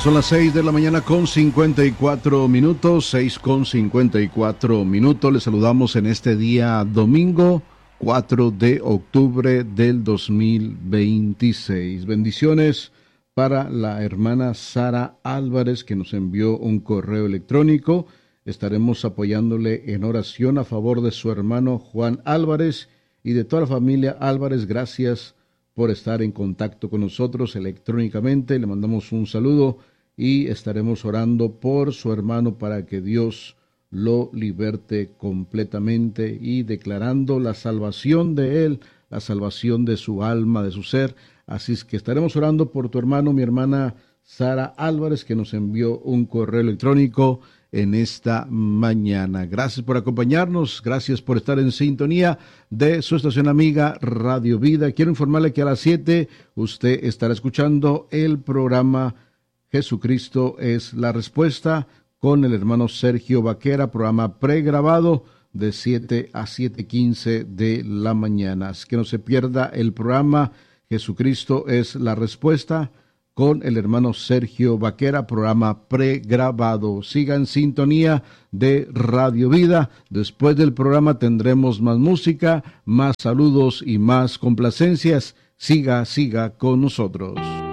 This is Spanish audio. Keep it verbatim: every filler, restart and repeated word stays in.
Son las seis de la mañana con cincuenta y cuatro minutos, seis con cincuenta y cuatro minutos. Les saludamos en este día domingo, cuatro de octubre del dos mil veintiséis. Bendiciones para la hermana Sara Álvarez, que nos envió un correo electrónico. Estaremos apoyándole en oración a favor de su hermano Juan Álvarez y de toda la familia Álvarez. Gracias por estar en contacto con nosotros electrónicamente. Le mandamos un saludo y estaremos orando por su hermano para que Dios lo liberte completamente y declarando la salvación de él, la salvación de su alma, de su ser. Así es que estaremos orando por tu hermano, mi hermana Sara Álvarez, que nos envió un correo electrónico en esta mañana. Gracias por acompañarnos, gracias por estar en sintonía de su estación amiga Radio Vida. Quiero informarle que a las siete usted estará escuchando el programa Jesucristo es la Respuesta con el hermano Sergio Vaquera, programa pregrabado de siete a siete quince de la mañana. Así que no se pierda el programa Jesucristo es la Respuesta con el hermano Sergio Vaquera, programa pregrabado. Siga en sintonía de Radio Vida. Después del programa tendremos más música, más saludos y más complacencias. Siga, siga con nosotros.